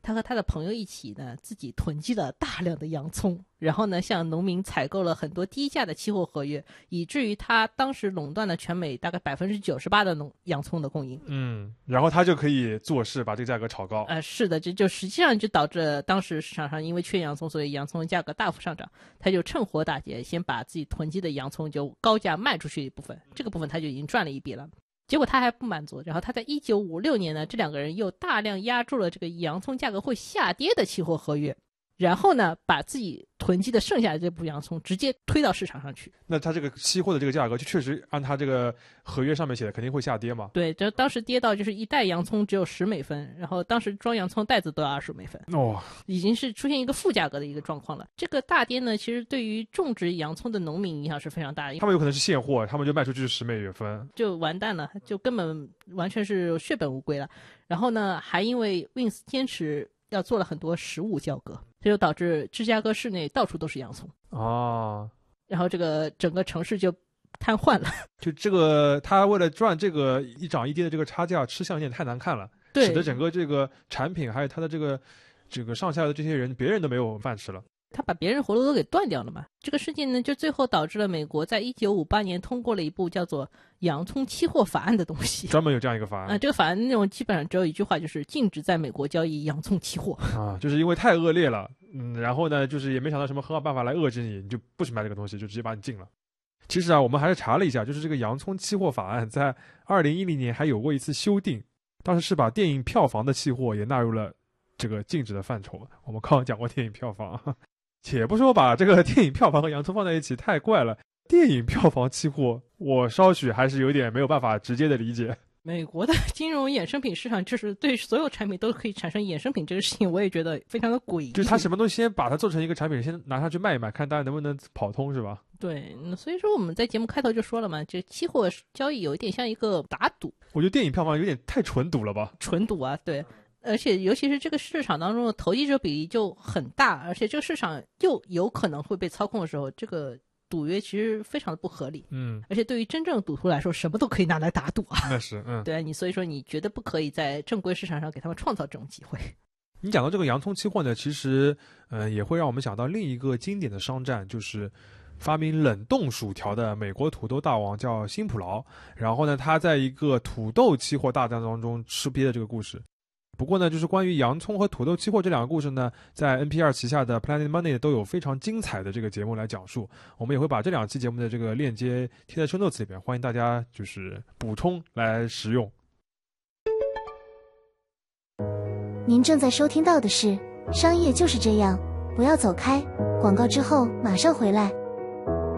他和他的朋友一起呢，自己囤积了大量的洋葱，然后呢，向农民采购了很多低价的期货合约，以至于他当时垄断了全美大概98%的洋葱的供应。 然后他就可以做事把这个价格炒高。 是的，这就实际上就导致当时市场上因为缺洋葱，所以洋葱价格大幅上涨。他就趁火打劫，先把自己囤积的洋葱就高价卖出去一部分，这个部分他就已经赚了一笔了。结果他还不满足，然后他在1956年呢，这两个人又大量压住了这个洋葱价格会下跌的期货合约，然后呢，把自己囤积的剩下的这部洋葱直接推到市场上去。 那他这个期货的这个价格就确实按他这个合约上面写的肯定会下跌嘛？ 对，这当时跌到就是一袋洋葱只有10美分，然后当时装洋葱袋子都要20美分，已经是出现一个负价格的一个状况了。这个大跌呢，其实对于种植洋葱的农民影响是非常大的。 他们有可能是现货，他们就卖出去10美元分， 就完蛋了，就根本完全是血本无归了。然后呢，还因为 Wins 坚持要做了很多实物交割，这就导致芝加哥市内到处都是洋葱然后这个整个城市就瘫痪了。 就这个他为了赚这个一涨一跌的这个差价，吃相有点太难看了， 对， 使得整个这个产品还有他的这个上下游的这些人，别人都没有饭吃了。 他把别人活路都给断掉了嘛。这个事件呢，就最后导致了美国在1958年通过了一部叫做洋葱期货法案的东西。 专门有这样一个法案这个法案内容基本上只有一句话，就是禁止在美国交易洋葱期货就是因为太恶劣了，然后呢，就是也没想到什么很好办法来遏制你，你就不许买这个东西，就直接把你禁了。其实我们还是查了一下，就是这个洋葱期货法案在2010年还有过一次修订，当时是把电影票房的期货也纳入了这个禁止的范畴。我们刚刚讲过电影票房，且不说把这个电影票房和洋葱放在一起太怪了，电影票房期货我稍许还是有点没有办法直接的理解。 美国的金融衍生品市场就是对所有产品都可以产生衍生品这个事情，我也觉得非常的诡异。 就是他什么东西先把它做成一个产品，先拿上去卖一卖，看大家能不能跑通，是吧？ 对，所以说我们在节目开头就说了嘛，这期货交易有一点像一个打赌。 我觉得电影票房有点太纯赌了吧？ 纯赌啊，对。而且尤其是这个市场当中的投机者比例就很大，而且这个市场又有可能会被操控的时候，这个赌约其实非常的不合理。而且对于真正赌徒来说，什么都可以拿来打赌啊。 那是对啊，所以说你绝对不可以在正规市场上给他们创造这种机会。 你讲到这个洋葱期货呢，其实也会让我们想到另一个经典的商战，就是发明冷冻薯条的美国土豆大王叫辛普劳，然后呢，他在一个土豆期货大战当中吃瘪的这个故事。不过呢，就是关于洋葱和土豆期货这两个故事呢，在 NPR 旗下的 Planet Money 都有非常精彩的这个节目来讲述。我们也会把这2期节目的这个链接贴在 show notes 里边，欢迎大家就是补充来使用。 您正在收听到的是《商业就是这样》，不要走开，广告之后马上回来。